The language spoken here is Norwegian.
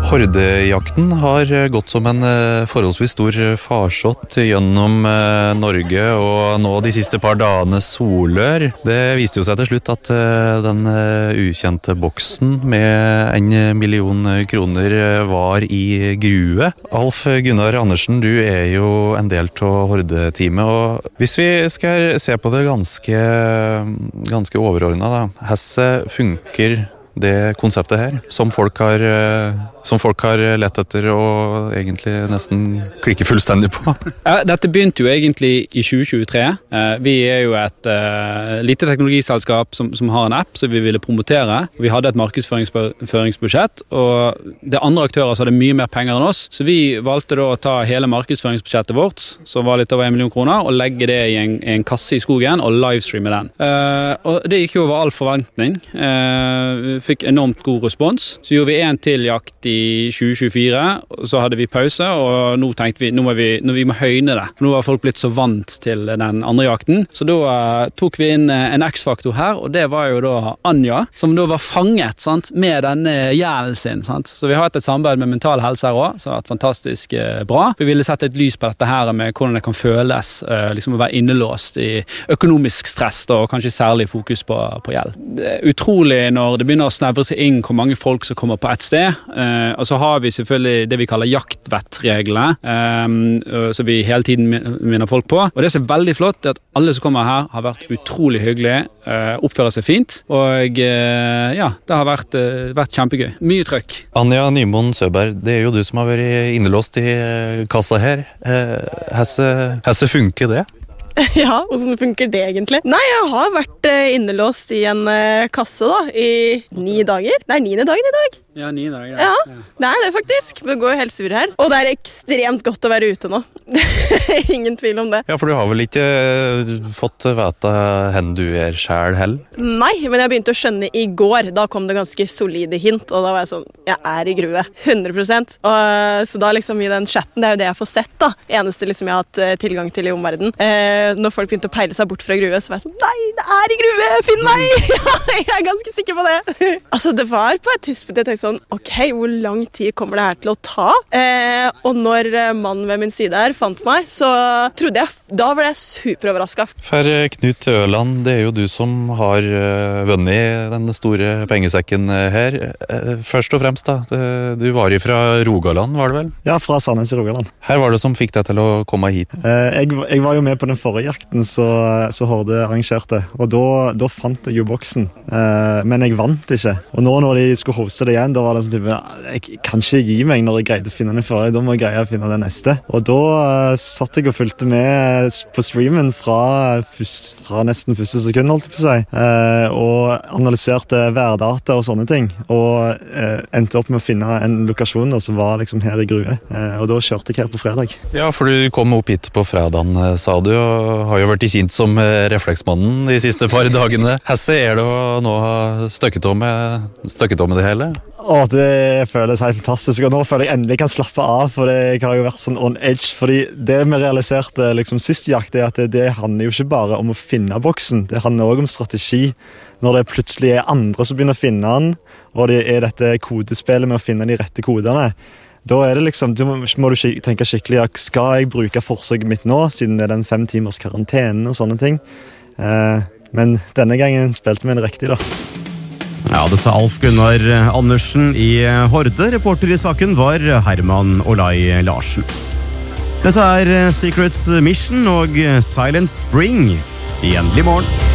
Hordejakten har gått som en forholdsvis stor farsott gjennom Norge, og nå de siste par dagene solør. Det viste jo seg til slutt at den ukjente boksen med 1 million kroner var i grue. Alf Gunnar Andersen, du er jo en del av Horde-teamet, og hvis vi skal se på det ganske overordnet da, hvordan funker det konseptet her, som folk har lett etter og egentlig nesten klikker fullstendig på? Ja, dette begynte jo egentlig i 2023. Vi er jo et lite teknologiselskap som har en app som vi ville promotere. Vi hadde et markedsføringsbudsjett, og det andre aktører som hadde mye mer penger enn oss, så vi valgte da å ta hele markedsføringsbudsjettet vårt, som var litt over 1 million kroner, og legge det i en kasse i skogen og livestreame den. Og det gikk jo over all forventning. Fikk enormt god respons. Så gjorde vi en til jakt i 2024, og så hadde vi pause, og nå tenkte vi, vi må høyne det. For nå var folk blitt så vant til den andre jakten. Så da tok vi inn en X-faktor her, og det var jo da Anja, som da var fanget, sant, med denne hjelmen sin. Sant? Så vi har hatt et samarbeid med Mental Helse her også, som har vært fantastisk bra. Vi ville sette et lys på dette her med hvordan det kan føles liksom å være innelåst i økonomisk stress, da, og kanskje særlig fokus på gjeld. Det er utrolig når det begynner å snevre seg inn hvor mange folk som kommer på et sted, og så har vi selvfølgelig det vi kaller jaktvettreglene, så vi hele tiden minner folk på. Og det som er veldig flott er at alle som kommer her har vært utrolig hyggelige, oppfører seg fint, og ja, det har vært kjempegøy. Mye trøkk. Anja Nymoen Søberg, det er jo du som har vært innelåst i kassa her. Hvordan funker det? Ja, hvordan funker det egentlig? Nei, jeg har vært innelåst i en kasse da, i 9 dager. Det er 9. dagen i dag. Ja, 9 dager. Ja, det er det faktisk. Vi går jo helt sur her. Og det er ekstremt godt å være ute nå. Ingen tvil om det. Ja, for du har vel ikke fått vite hvor du er selv heller? Nei, men jeg begynte å skjønne i går. Da kom det ganske solide hint, og da var jeg sånn, jeg er i grue. 100%. Så da liksom i den chatten, det er jo det jeg får sett da. Eneste liksom jeg har hatt tilgang til i omverdenen. Når folk begynte å peile seg bort fra grue, så var jeg sånn, nei, det er i grue, finn meg! Ja, jeg er ganske sikker på det. Altså, det var på et tidspunkt jeg tenkte sånn, ok, hvor lang tid kommer det her til å ta? Og når mannen ved min side her fant meg, så trodde jeg, da var jeg superoverrasket. For Knut Øland, det er jo du som har vunnet den store pengesekken her. Først og fremst da, du var fra Rogaland, var det vel? Ja, fra Sandnes i Rogaland. Her var det som fikk deg til å komme hit? Jeg var jo med på den forrige jakten så Horde arrangerte, og da fant jeg jo boksen, men jeg vant ikke. Og nå når de skulle hoste det igjen, da var det sånn type, jeg kan ikke gi meg når jeg greide å finne den forrige, da må jeg greie å finne den neste. Og da satt jeg og fulgte med på streamen fra nesten første sekund, holdt jeg på å si, og analyserte værdata og sånne ting, og endte opp med å finne en lokasjon da, som var liksom her i grue, og da kjørte jeg her på fredag. Ja, for du kom opp hit på fredagen, sa du, og har jo vært kjent som refleksmannen de siste par dagene. Hesse er det å nå ha støkket om med det hele? Det føles helt fantastisk, og nå føler jeg endelig kan slappe av, for jeg har jo vært sånn on edge, fordi det vi realiserte liksom sist jakt er at det handler jo ikke bare om å finne boksen, det handler også om strategi. Når det plutselig er andre som begynner å finne den, og det er dette kodespillet med å finne de rette kodene, da er det liksom, må du tenke skikkelig, skal jeg bruke forsøket mitt nå, siden det er den 5 timers karantenen og sånne ting. Men denne gangen spilte vi en riktig da. Ja, det sa Alf Gunnar Andersen i Horde. Reporter i saken var Herman Olai Larsen. Dette er Secrets Mission og Silent Spring i Endelig morgen.